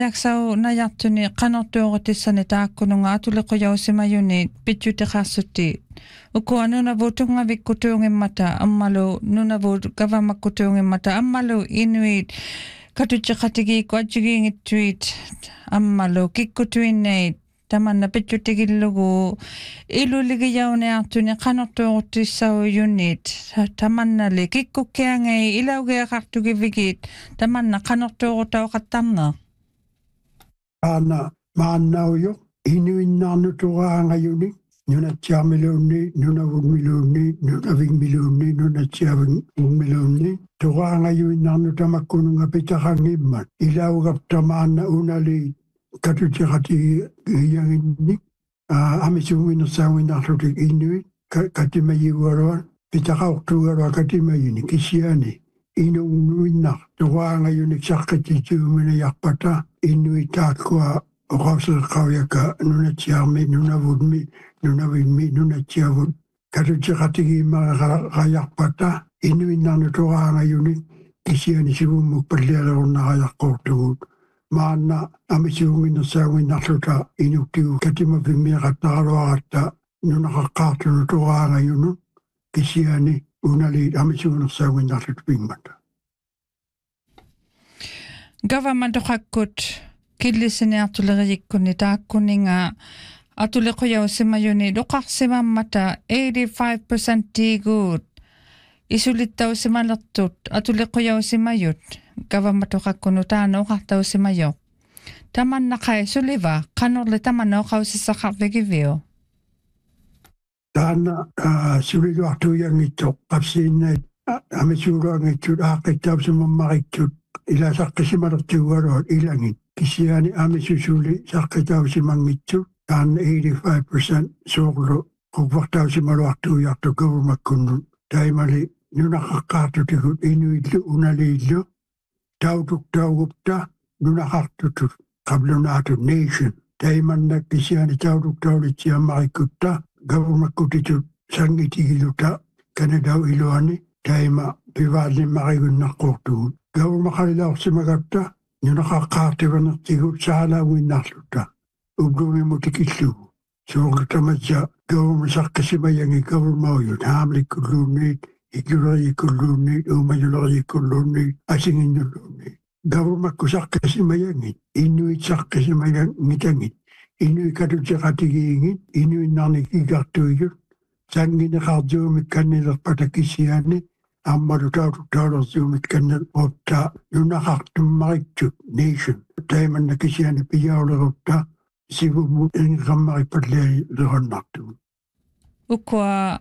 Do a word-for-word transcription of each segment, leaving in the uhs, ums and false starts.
Jaksau na jattuni qanartuuqutissani taakkununga atuliqujausimayuni pitjutiqarsutti ukua nunavutunga vikkutuungimmata ammalu nunavut gavamakkutuungimmata ammalu inuit katutjiqatigiikku atjugiingittuit ammalu kikkutuinneit tamanna pitjutigillugu iluligijauniartuni qanartuuqutissauujunit tamannali kikkukkiangei ilaugiaqartugivigit tamanna qanartuuqutauqattarner Ana maannauyo inuinnaarnu tuqaangajuni nunatsiarmiluunni nunavugmiluunni nunavigmiluunni nunatsiavigmiluunni tuqaangajuyinnaarnu tamakkununga pitaqangimmat ilaugaptamaanna unali katutiqati iyanginni amisuunginersaunginarlutik inuit katimayiguaruan pitaqaortuugarua katimayini kisiani inuunnuinnar tuqaangayunik saqqitituuminayarpata inuitaaqua oqauseqqaujaka nunatsiarmi nunavutmi nunavigmi nunatsiavut katutiqatigiimmaraqayarpata inuinnaarnu tuqaangayunik kisiani sivummuk pallialerunaqajaqqortugut maanna amisuunginersaunginarluta inuktigu katimavimmiaqattaqaluaqatta nunaqaqqaartunu tuqaangayunun kisiani unali amisuunginersaunginarlut pingmata Government hakkut killisini atuleriikkunni taakkuninga atuliqujausimayuni luqarsimammata eighty-five percent tiiguut isulittausimalertut atuliqujausimayut government hakkunu taana uqartausimajoq tamannaqai suliva qanorli tamanna uqausissaqarvigivio taana suliluartuujangitsoq qapsiinnaat amisuuluangitsut aaqittausumammaritut ila saqqisimalertuugaluat ilangit kisiani amisusuli saqqitausimangitsu taan eighty-five percent soorlu quvvartausimaluartuujartu government-kunnun taimali nunaqaqqaartutigut inuillu unaliillu tautuktauгупта nunaqartutut qablunaatu nation taimanna kisiani tautuktaulitsiammarikutta government-kutitut sangitigiluta kanadau iluani taima pivaallimmarigunnaqquurtugut Gavurmaqalilaorsimagatta nunaqaqqaartivanertigut saalauinnarlutta uggumimmutikillugu soorlutamatsa gavurmisaqqisimayangi gavurmaujut haamlikkulluunniit ikkuleriikkulluunniit uumayuleriikkulluunniit asinginnulluunniit gavurmakku saqqisimayangit inuit saqqisimayangitangit inui katutiqatigiingit inuinnarnik igartuijut sangineqartuumik kannilerpata kisiaani ammalu tautuktaulersiumit kannal opta nunaqartummaritsut nation taimanna kisiani pijaulerupta sivumut inqammaripalliai leronnartugut ukua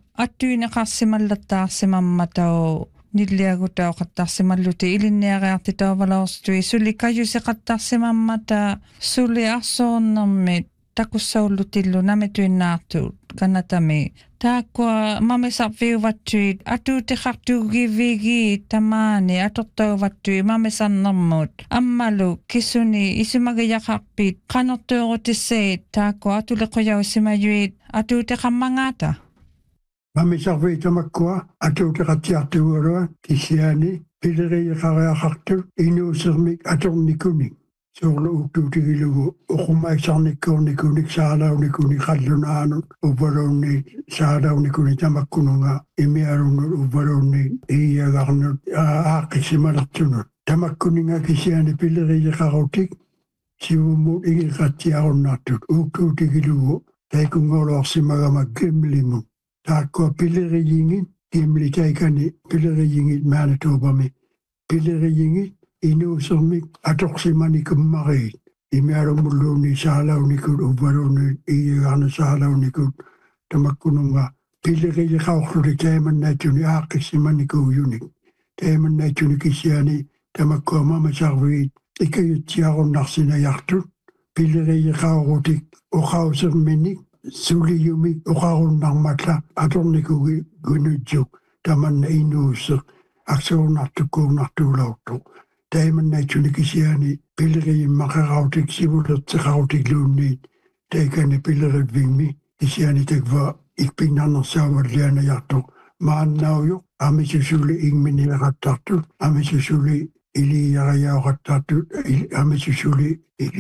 attuineqarsimallattaarsimammatau nilliagutauqattarsimalluti ilinniareartitauvalorstui suli kajuseqattarsimammata suli arsoornermit takussaullutiillu namituinnaartuut kannatami taakua mamisarviuvattuit atuutiqartuugivigi tamaani atortauvattui mamisarnermut ammalu kisuni isimagiyaqarpit qanertuuqutissait taakua atuliqujausimayuit atuutiqammangata mamisarviitamakkua atuutiqatsiartuugalua kisiani pileriiqariaqartu inuusermik atornikunik soorlu uktuutigilugu uqumaisarnikkuurnikunik saalaunikunik qallunaanut uvvaluunniit saalaunikunik tamakkununga imiarunnut uvvaluunniit iiagarnut aaqqisimalertunut tamakkuninga kisiani pileriiqarutik sivummut igiqatsiarunnartut uktuutigilugu taikungoluarsimagama gemlingu taakkua pileriyingit gemli taikani pileriyingit Manitobami pileriyingit inuusermik atorsimanikummarit imiarumulluunni saalaunikut uvvaluunniit iiagarna saalaunikut tamakkununga pileriiqaorlutik taimannaatuni aaqqisimanikuuyunik taimannaatuni kisiani tamakkua mamasarviit ikayutsiarunnarsinayartut pileriiqaorutik uqauserminik suliyumik uqarunnarmatla atornikugi gunutsuk tamanna inuusser aksuurnartukkuurnartuulauttu taimannaatuni kisiani pileriimmaqerautik sivulerteqarutikluunniit taikani pilerivigmi kisiani takva ikpinnarnersaavallianajartuq maannaujuq amisusuli ingminiaqattartut amisusuli ili ia ia o tatu ame susuli